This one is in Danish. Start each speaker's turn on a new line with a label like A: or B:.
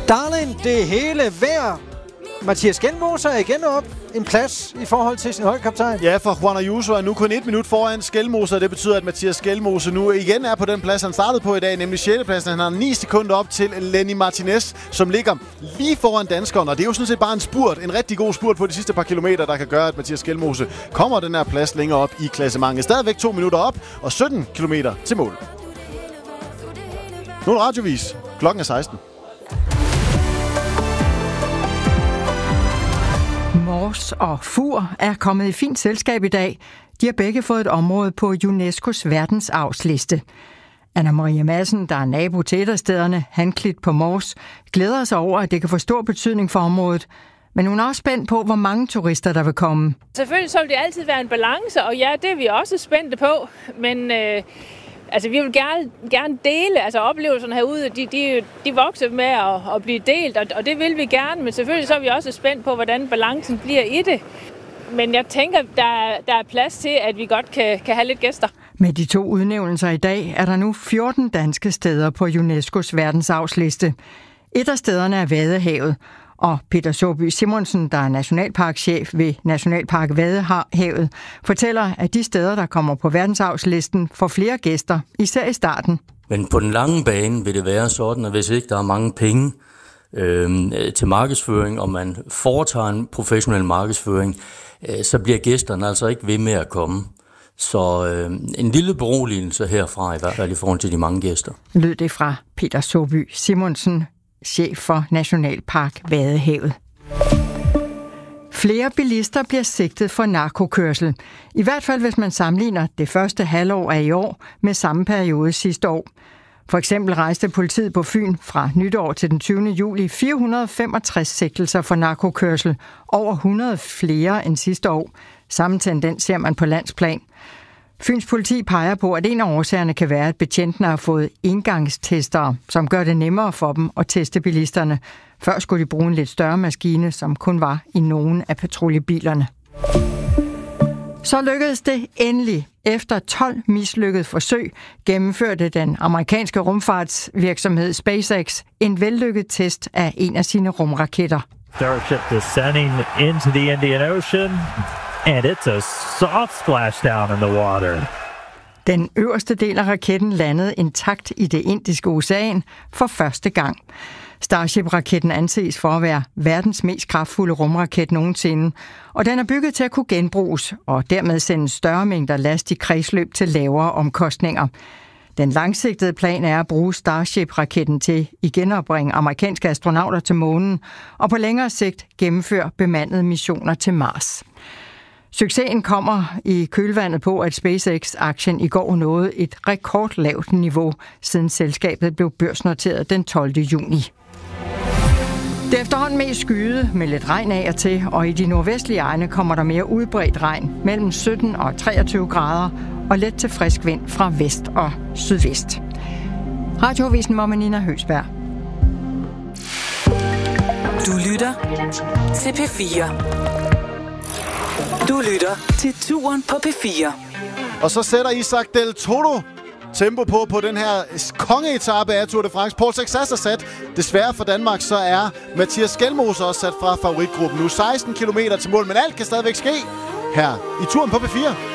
A: Darling, det hele værd. Mathias Skelmose er igen op en plads i forhold til sin holdkaptajn.
B: Ja, for Juan Ayuso er nu kun 1 minut foran Skelmose, og det betyder, at Mathias Skelmose nu igen er på den plads, han startede på i dag, nemlig 6. pladsen. Han har 9 sekunder op til Lenny Martinez, som ligger lige foran danskeren, og det er jo sådan set bare en spurt, en rigtig god spurt på de sidste par kilometer, der kan gøre, at Mathias Skelmose kommer den her plads længere op i klassementet. Stadigvæk 2 minutter op, og 17 kilometer til mål. Nu er radiovis. Klokken er 16.
C: Mors og Fur er kommet i fint selskab i dag. De har begge fået et område på UNESCO's verdensarvsliste. Anna-Maria Madsen, der er nabo til et af stederne, Hanklit på Mors, glæder sig over, at det kan få stor betydning for området. Men hun er også spændt på, hvor mange turister der vil komme.
D: Selvfølgelig så vil det altid være en balance, og ja, det er vi også spændte på. Men vi vil gerne dele oplevelserne herude. De vokser med at blive delt, og det vil vi gerne. Men selvfølgelig så er vi også spændt på, hvordan balancen bliver i det. Men jeg tænker, der er plads til, at vi godt kan have lidt gæster.
C: Med de 2 udnævnelser i dag er der nu 14 danske steder på UNESCO's verdensarvsliste. Et af stederne er Vadehavet, og Peter Søby Simonsen, der er nationalparkchef ved Nationalpark Vadehavet, fortæller, at de steder, der kommer på verdensarvslisten, får flere gæster, især i starten.
E: Men på den lange bane vil det være sådan, at hvis ikke der er mange penge til markedsføring, og man foretager en professionel markedsføring, så bliver gæsterne altså ikke ved med at komme. Så en lille beroligelse herfra, i hvert fald i forhold til de mange gæster.
C: Lød det fra Peter Søby Simonsen, chef for Nationalpark Vadehavet. Flere bilister bliver sigtet for narkokørsel. I hvert fald, hvis man sammenligner det første halvår af i år med samme periode sidste år. For eksempel rejste politiet på Fyn fra nytår til den 20. juli 465 sigtelser for narkokørsel, over 100 flere end sidste år. Samme tendens ser man på landsplan. Fyns politi peger på, at en af årsagerne kan være, at betjentene har fået engangstestere, som gør det nemmere for dem at teste bilisterne. Før skulle de bruge en lidt større maskine, som kun var i nogle af patruljebilerne. Så lykkedes det endelig. Efter 12 mislykkede forsøg gennemførte den amerikanske rumfartsvirksomhed SpaceX en vellykket test af en af sine rumraketter.
F: Starship descending into the Indian Ocean, and it's a soft splashdown in the water.
C: Den øverste del af raketten landede intakt i det Indiske Ocean for første gang. Starship-raketten anses for at være verdens mest kraftfulde rumraket nogensinde, og den er bygget til at kunne genbruges og dermed sende større mængder last i kredsløb til lavere omkostninger. Den langsigtede plan er at bruge Starship-raketten til igen at bringe amerikanske astronauter til månen og på længere sigt gennemføre bemandede missioner til Mars. Succesen kommer i kølvandet på, at SpaceX-aktien i går nåede et rekordlavt niveau, siden selskabet blev børsnoteret den 12. juni. Det er efterhånden mest skyet med lidt regn af og til, og i de nordvestlige egne kommer der mere udbredt regn mellem 17 og 23 grader og let til frisk vind fra vest og sydvest. Radioavisen med Nina Høgsberg.
G: Du lytter til P4. Du lytter til Turen på P4.
B: Og så sætter Isaac Del Toro tempo på den her kongeetappe af Tour de France. Paul Sexas er sat. Desværre for Danmark, så er Mathias Skelmose også sat fra favoritgruppen. Nu 16 km til mål, men alt kan stadigvæk ske her i Turen på P4.